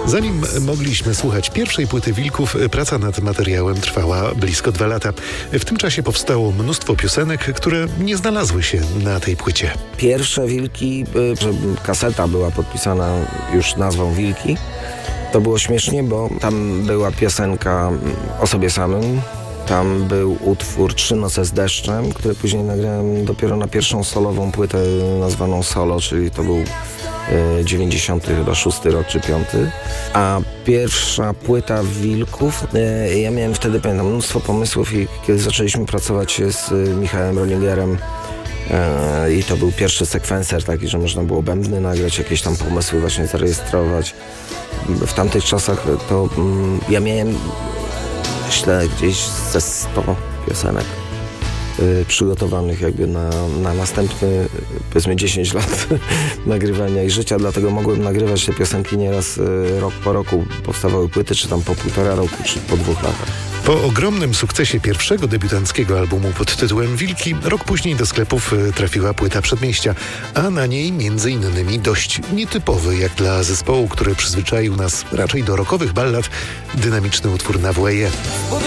Zanim mogliśmy słuchać pierwszej płyty Wilków, praca nad materiałem trwała blisko 2 lata. W tym czasie powstało mnóstwo piosenek, które nie znalazły się na tej płycie. Pierwsze Wilki, że kaseta była podpisana już nazwą Wilki, to było śmiesznie, bo tam była piosenka o sobie samym. Tam był utwór 3 noce z deszczem, który później nagrałem dopiero na pierwszą solową płytę nazwaną Solo, czyli to był 96 rok czy 5. A pierwsza płyta Wilków, ja miałem wtedy, pamiętam, mnóstwo pomysłów i kiedy zaczęliśmy pracować z Michałem Rollingerem, i to był pierwszy sekwencer taki, że można było bębny nagrać, jakieś tam pomysły właśnie zarejestrować. W tamtych czasach to ja miałem, myślę, gdzieś ze 100 piosenek przygotowanych jakby na następny, powiedzmy 10 lat nagrywania i życia, dlatego mogłem nagrywać te piosenki nieraz rok po roku. Powstawały płyty, czy tam po 1,5 roku, czy po 2 latach. Po ogromnym sukcesie pierwszego debiutanckiego albumu pod tytułem Wilki, rok później do sklepów trafiła płyta Przedmieścia, a na niej m.in. dość nietypowy jak dla zespołu, który przyzwyczaił nas raczej do rockowych ballad, dynamiczny utwór Na Voie.